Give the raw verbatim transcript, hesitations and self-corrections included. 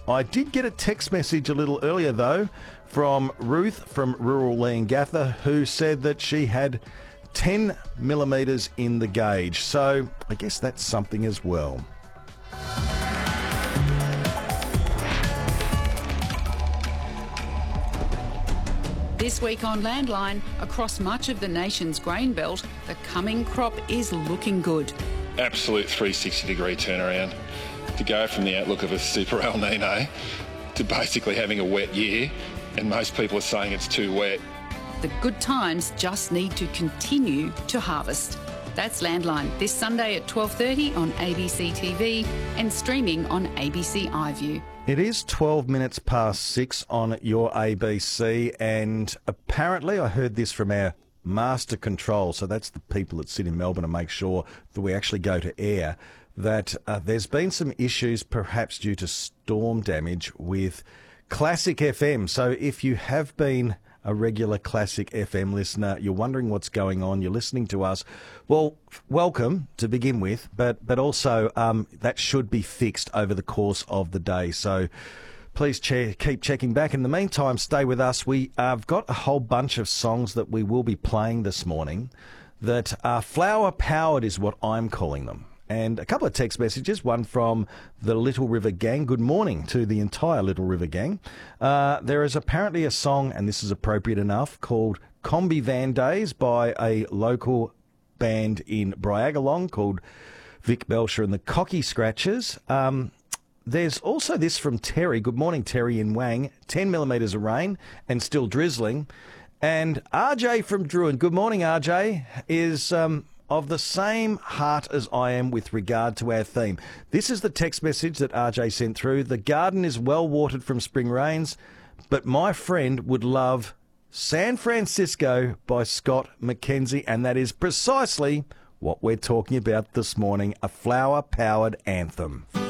I did get a text message a little earlier, though, from Ruth from rural Leongatha, who said that she had ten millimetres in the gauge. So I guess that's something as well. This week on Landline, across much of the nation's grain belt, the coming crop is looking good. Absolute three hundred sixty degree turnaround. To go from the outlook of a super El Nino to basically having a wet year, and most people are saying it's too wet. The good times just need to continue to harvest. That's Landline, this Sunday at twelve thirty on A B C T V and streaming on A B C iView. It is twelve minutes past six on your A B C, and apparently I heard this from our master control, so that's the people that sit in Melbourne and make sure that we actually go to air, that uh, there's been some issues perhaps due to storm damage with Classic F M. So if you have been a regular Classic F M listener, you're wondering what's going on, you're listening to us, well, welcome to begin with, but but also um, that should be fixed over the course of the day. So please che- keep checking back. In the meantime, stay with us. We have got a whole bunch of songs that we will be playing this morning that are flower-powered is what I'm calling them. And a couple of text messages, one from the Little River Gang. Good morning to the entire Little River Gang. Uh, there is apparently a song, and this is appropriate enough, called Combi Van Days by a local band in Bryagalong called Vic Belcher and the Cocky Scratchers. Um, there's also this from Terry. Good morning, Terry in Wang. ten millimetres of rain and still drizzling. And R J from Druin. Good morning, R J. Is... Um, of the same heart as I am with regard to our theme. This is the text message that R J sent through. The garden is well watered from spring rains, but my friend would love San Francisco by Scott McKenzie, and that is precisely what we're talking about this morning, a flower-powered anthem.